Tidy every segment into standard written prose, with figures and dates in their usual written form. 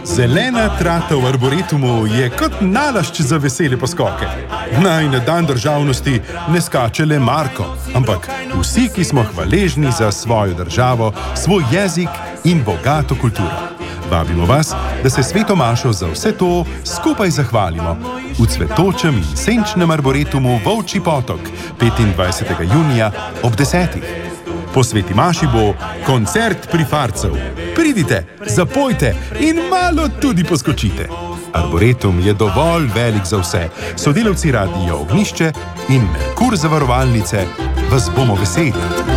Zelena trata v arboretumu je kot nalašč za vesele poskoke. Naj na dan državnosti ne skače le Marko, ampak vsi, ki smo hvaležni za svojo državo, svoj jezik in bogato kulturo. Vabimo vas, da se Sveto mašo za vse to skupaj zahvalimo v cvetočem in senčnem arboretumu Volčji potok 25. junija ob 10. Po Sveti maši bo koncert prifarcev. Pridite, zapojte in malo tudi poskočite. Arboretum je dovolj velik za vse. Sodelavci Radia Ognjišče in Merkur zavarovalnice vas bomo veseli.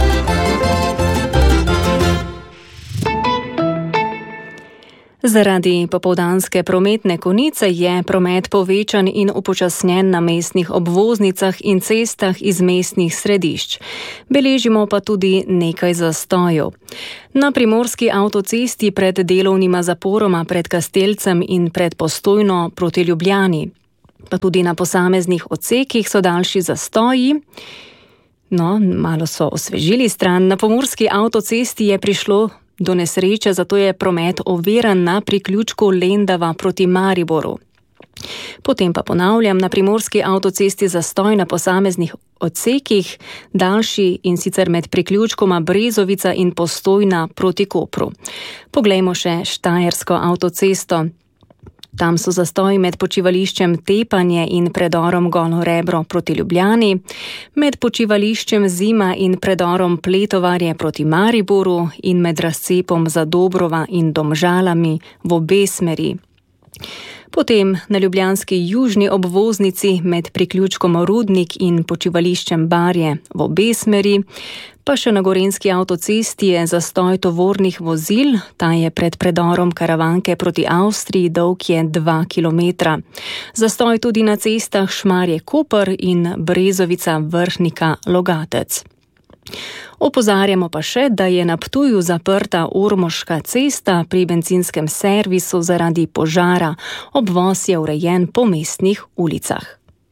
Zaradi popoldanske prometne konice je promet povečan in upočasnjen na mestnih obvoznicah in cestah iz mestnih središč. Beležimo pa tudi nekaj zastojev. Na primorski avtocesti pred delovnima zaporoma pred Kastelcem in pred Postojno proti Ljubljani. Pa tudi na posameznih odsekih so daljši zastoji. No, malo so osvežili stran. Na pomurski avtocesti je prišlo do nesreče, zato je promet oviran na priključku Lendava proti Mariboru. Potem pa ponavljam, na primorski avtocesti zastoj na posameznih odsekih, daljši in sicer med priključkoma Brezovica in Postojna proti Kopru. Poglejmo še štajersko avtocesto. Tam so zastoji med počivališčem Tepanje in predorom Golo Rebro proti Ljubljani, med počivališčem Zima in predorom Pletovarje proti Mariboru in med razcepom Zadobrova in Domžalami v obe smeri. Potem na ljubljanski južni obvoznici med priključkom Rudnik in počivališčem Barje v obe smeri, pa še na gorenjski avtocesti je zastoj tovornih vozil, ta je pred predorom Karavanke proti Avstriji, dolg je 2 kilometra. Zastoj tudi na cestah Šmarje-Koper in Brezovica Vrhnika Logatec. Opozarjamo pa še, da je na Ptuju zaprta Ormoška cesta pri bencinskem servisu zaradi požara. Obvoz je urejen po mestnih ulicah.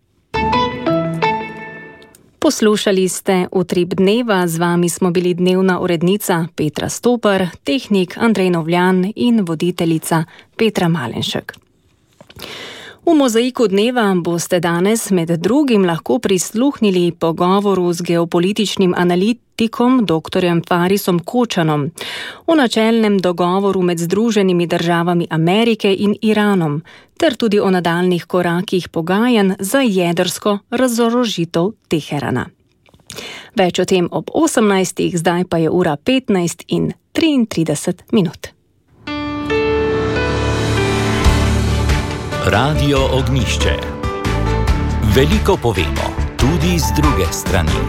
Poslušali ste Utrip dneva, z vami smo bili dnevna urednica Petra Stopar, tehnik Andrej Novljan in voditeljica Petra Malenšek. V mozaiku dneva boste danes med drugim lahko prisluhnili pogovoru z geopolitičnim analitikom dr. Farisom Kočanom o načelnem dogovoru med Združenimi državami Amerike in Iranom, ter tudi o nadaljnih korakih pogajanj za jedrsko razorožitev Teherana. Več o tem ob 18. Zdaj pa je ura 15:33. Radio Ognjišče. Veliko povemo, tudi z druge strani.